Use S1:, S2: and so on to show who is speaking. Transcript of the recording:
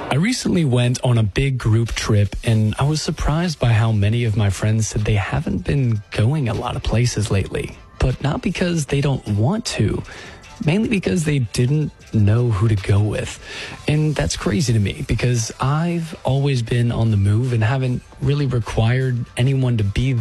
S1: I recently went on a big group trip, and I was surprised by how many of my friends said they haven't been going a lot of places lately. But not because they don't want to, mainly because they didn't know who to go with. And that's crazy to me because I've always been on the move and haven't really required anyone to be